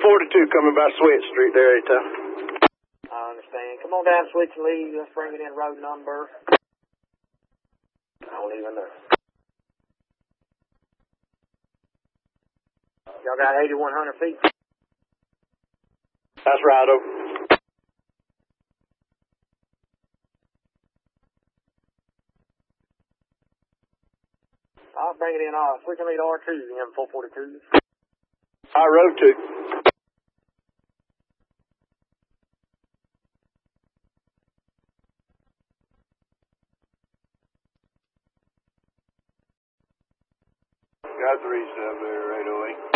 442 coming by Sweat Street there anytime. I understand. Come on down, switch and leave. Let's bring it in road number. I don't even know. Y'all got 8,100 feet? That's right, over. I'll bring it in switch and lead R2, M442. Road 2. Got 37 there, 808.